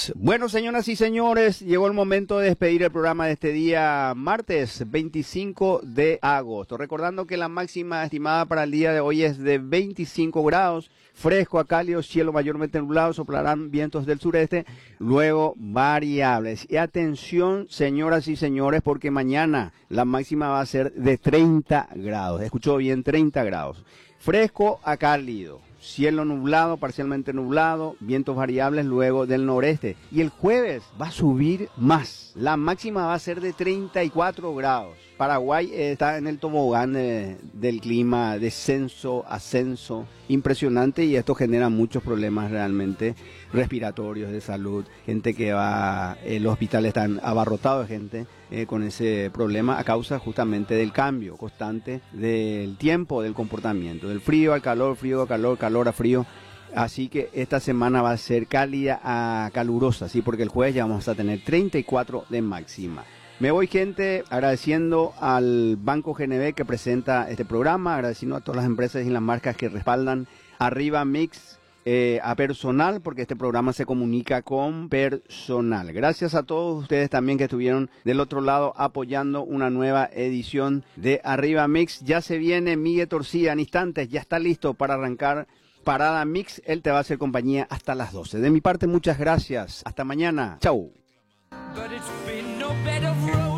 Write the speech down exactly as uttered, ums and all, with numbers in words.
Mix. Bueno, señoras y señores, llegó el momento de despedir el programa de este día martes veinticinco de agosto. Recordando que la máxima estimada para el día de hoy es de veinticinco grados, fresco a cálido, cielo mayormente nublado, soplarán vientos del sureste, luego variables. Y atención, señoras y señores, porque mañana la máxima va a ser de treinta grados. Escuchó bien, treinta grados. Fresco a cálido. Cielo nublado, parcialmente nublado, vientos variables luego del noreste. Y el jueves va a subir más. La máxima va a ser de treinta y cuatro grados. Paraguay está en el tobogán de, del clima, descenso, ascenso, impresionante, y esto genera muchos problemas realmente respiratorios, de salud. Gente que va, eh, los hospitales están abarrotados de gente eh, con ese problema a causa justamente del cambio constante del tiempo, del comportamiento, del frío al calor, frío a calor, calor a frío. Así que esta semana va a ser cálida a calurosa, ¿sí? Porque el jueves ya vamos a tener treinta y cuatro de máxima. Me voy, gente, agradeciendo al Banco G N B que presenta este programa, agradeciendo a todas las empresas y las marcas que respaldan Arriba Mix, eh, a personal, porque este programa se comunica con personal. Gracias a todos ustedes también que estuvieron del otro lado apoyando una nueva edición de Arriba Mix. Ya se viene Miguel Torcía en instantes, ya está listo para arrancar Parada Mix. Él te va a hacer compañía hasta las doce. De mi parte, muchas gracias. Hasta mañana. Chau. But it's been no bed of roses.